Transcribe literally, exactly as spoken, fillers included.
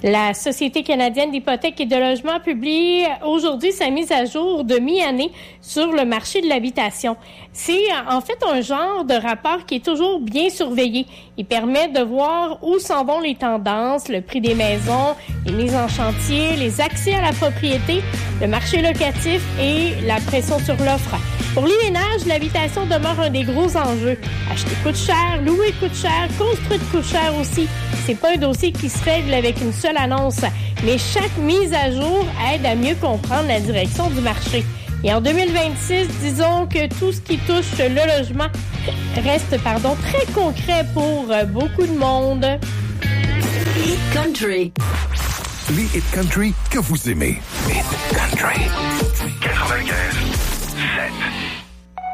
La Société canadienne d'hypothèques et de logement publie aujourd'hui sa mise à jour de mi-année sur le marché de l'habitation. C'est en fait un genre de rapport qui est toujours bien surveillé. Il permet de voir où s'en vont les tendances, le prix des maisons, les mises en chantier, les accès à la propriété, le marché locatif et la pression sur l'offre. Pour les ménages, l'habitation demeure un des gros enjeux. Acheter coûte cher, louer coûte cher, construire coûte cher aussi. C'est pas un dossier qui se règle avec une seule annonce, mais chaque mise à jour aide à mieux comprendre la direction du marché. Et en deux mille vingt-six, disons que tout ce qui touche le logement reste pardon, très concret pour beaucoup de monde. Hit Country. Les Hit Country que vous aimez. Hit Country. quatre-vingt-quinze